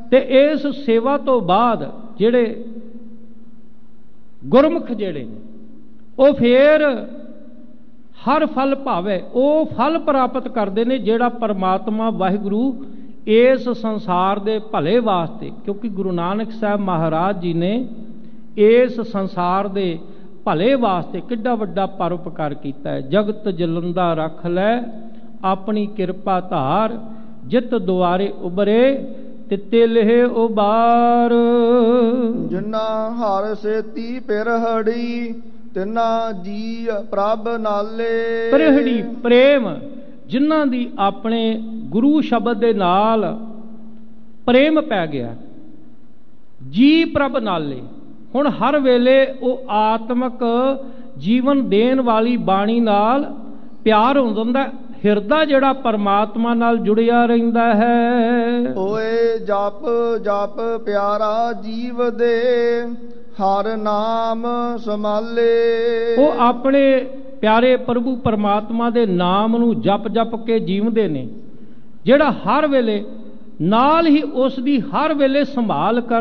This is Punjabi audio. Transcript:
ਤੇ ਇਸ ਸੇਵਾ ਤੋਂ ਬਾਅਦ ਜਿਹੜੇ ਗੁਰਮੁਖ ਜਿਹੜੇ ਨੇ ਉਹ ਫੇਰ ਹਰ ਫਲ ਭਾਵੇ ਉਹ ਫਲ ਪ੍ਰਾਪਤ ਕਰਦੇ ਨੇ ਜਿਹੜਾ ਪਰਮਾਤਮਾ ਵਾਹਿਗੁਰੂ ਇਸ ਸੰਸਾਰ ਦੇ ਭਲੇ ਵਾਸਤੇ, ਕਿਉਂਕਿ ਗੁਰੂ ਨਾਨਕ ਸਾਹਿਬ ਮਹਾਰਾਜ ਜੀ ਨੇ ਇਸ ਸੰਸਾਰ ਦੇ ਭਲੇ ਵਾਸਤੇ ਕਿੱਡਾ ਵੱਡਾ ਪਰਉਪਕਾਰ ਕੀਤਾ ਹੈ। ਜਗਤ ਜਲੰਦਾ ਰੱਖ ਲੈ ਆਪਣੀ ਕਿਰਪਾ ਧਾਰ, ਜਿਤ ਦੁਆਰੇ ਉਬਰੇ ਤਿੱਤੇ ਲਹੇ ਉਬਾਰ। ਜਿਨਾ ਹਰ ਸੇਤੀ ਪਿਰਹੜੀ ਤਿਨਾ ਜੀ ਪ੍ਰਭ ਨਾਲੇ। ਪਿਰਹੜੀ ਪ੍ਰੇਮ, ਜਿਨ੍ਹਾਂ ਦੀ ਆਪਣੇ ਗੁਰੂ ਸ਼ਬਦ ਦੇ ਨਾਲ ਪ੍ਰੇਮ ਪੈ ਗਿਆ, ਜੀ ਪ੍ਰਭ ਨਾਲੇ। ਹੁਣ ਹਰ ਵੇਲੇ ਉਹ ਆਤਮਕ ਜੀਵਨ ਦੇਣ ਵਾਲੀ ਬਾਣੀ ਨਾਲ ਪਿਆਰ ਹੋ ਜਾਂਦਾ, ਹਿਰਦਾ ਜਿਹੜਾ ਪਰਮਾਤਮਾ ਨਾਲ ਜੁੜਿਆ ਰਹਿੰਦਾ ਹੈ। ਓਏ ਜਪ ਜਪ ਪਿਆਰਾ ਜੀਵ ਦੇ ਹਰ ਨਾਮ ਸਮਾਲੇ। ਉਹ ਆਪਣੇ ਪਿਆਰੇ ਪ੍ਰਭੂ ਪਰਮਾਤਮਾ ਦੇ ਨਾਮ ਨੂੰ ਜਪ ਜਪ ਕੇ ਜੀਵਦੇ ਨੇ, ਜਿਹੜਾ ਹਰ ਵੇਲੇ ਨਾਲ ਹੀ ਉਸ ਦੀ ਹਰ ਵੇਲੇ ਸੰਭਾਲ ਕਰ